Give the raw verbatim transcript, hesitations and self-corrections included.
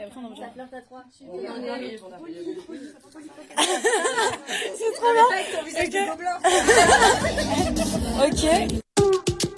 fond dans le Ça flirte à trois. C'est trop bien. Ok. Ok.